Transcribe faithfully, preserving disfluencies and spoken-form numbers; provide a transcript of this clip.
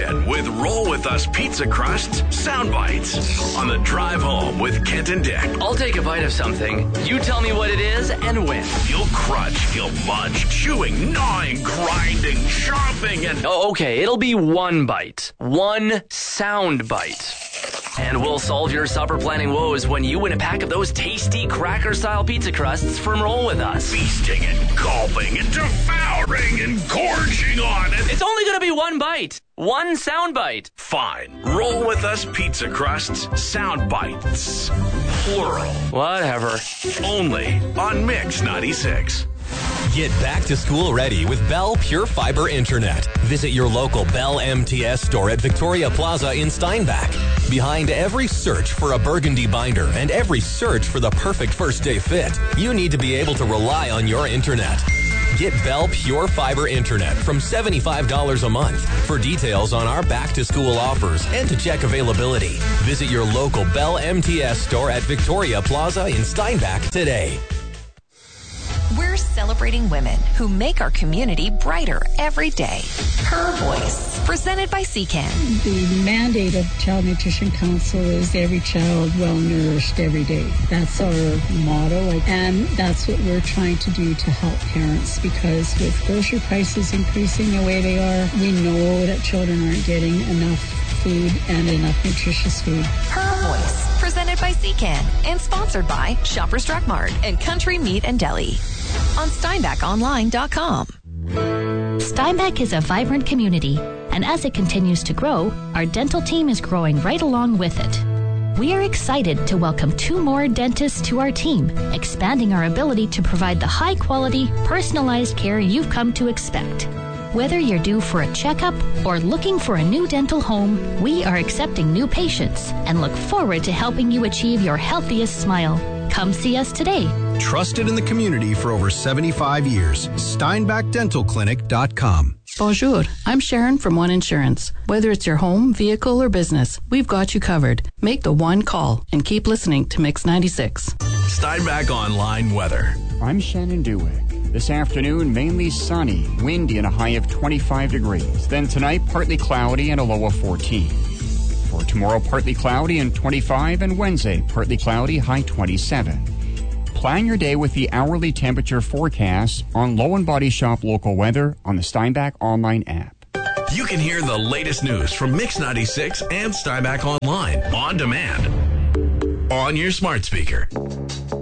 in with Roll With Us Pizza Crusts Sound Bites on the drive home with Kent and Dick. I'll take a bite of something. You tell me what it is and when. You'll crunch, you'll munch, chewing, gnawing, grinding, chomping, and... Oh, okay, it'll be one bite. One sound bite. And we'll solve your supper planning woes when you win a pack of those tasty cracker-style pizza crusts from Roll With Us. Feasting and gulping and devouring and gorging on it. It's only going to be one bite. One sound bite. Fine. Roll With Us Pizza Crusts Sound Bites. Plural. Whatever. Only on Mix ninety-six. Get back to school ready with Bell Pure Fiber Internet. Visit your local Bell M T S store at Victoria Plaza in Steinbach. Behind every search for a burgundy binder and every search for the perfect first day fit, you need to be able to rely on your internet. Get Bell Pure Fiber Internet from seventy-five dollars a month. For details on our back-to-school offers and to check availability, visit your local Bell M T S store at Victoria Plaza in Steinbach today. We're celebrating women who make our community brighter every day. Her Voice, presented by C C A N. The mandate of Child Nutrition Council is every child well nourished every day. That's our motto, and that's what we're trying to do to help parents, because with grocery prices increasing the way they are, we know that children aren't getting enough food and enough nutritious food. Her Voice, presented by C C A N and sponsored by Shoppers Drug Mart and Country Meat and Deli on Steinbach Online dot com. Steinbach is a vibrant community, and as it continues to grow, our dental team is growing right along with it. We are excited to welcome two more dentists to our team, expanding our ability to provide the high-quality, personalized care you've come to expect. Whether you're due for a checkup or looking for a new dental home, we are accepting new patients and look forward to helping you achieve your healthiest smile. Come see us today. Trusted in the community for over seventy-five years. Steinbach Dental Clinic dot com. Bonjour, I'm Sharon from One Insurance. Whether it's your home, vehicle, or business, we've got you covered. Make the one call and keep listening to Mix ninety-six. Steinbach Online weather. I'm Shannon Dewick. This afternoon, mainly sunny, windy, and a high of twenty-five degrees. Then tonight, partly cloudy and a low of fourteen. For tomorrow, partly cloudy and twenty-five, and Wednesday, partly cloudy, high twenty-seven. Plan your day with the hourly temperature forecast on Low and Body Shop local weather on the Steinbach Online app. You can hear the latest news from Mix ninety-six and Steinbach Online on demand on your smart speaker.